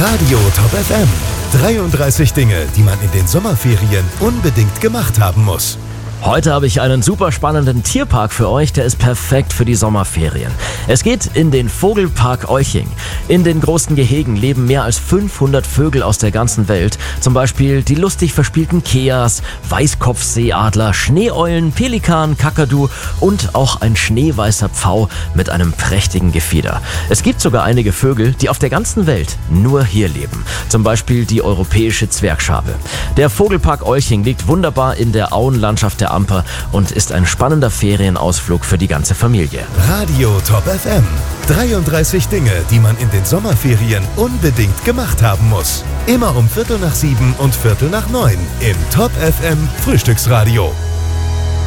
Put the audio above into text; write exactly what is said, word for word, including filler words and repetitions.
Radio Top F M. dreiunddreißig Dinge, die man in den Sommerferien unbedingt gemacht haben muss. Heute habe ich einen super spannenden Tierpark für euch, der ist perfekt für die Sommerferien. Es geht in den Vogelpark Olching. In den großen Gehegen leben mehr als fünfhundert Vögel aus der ganzen Welt. Zum Beispiel die lustig verspielten Keas, Weißkopfseeadler, Schneeeulen, Pelikan, Kakadu und auch ein schneeweißer Pfau mit einem prächtigen Gefieder. Es gibt sogar einige Vögel, die auf der ganzen Welt nur hier leben. Zum Beispiel die europäische Zwergschabe. Der Vogelpark Olching liegt wunderbar in der Auenlandschaft der Amper und ist ein spannender Ferienausflug für die ganze Familie. Radio Top F M. dreiunddreißig Dinge, die man in den Sommerferien unbedingt gemacht haben muss. Immer um Viertel nach sieben und Viertel nach neun im Top F M Frühstücksradio.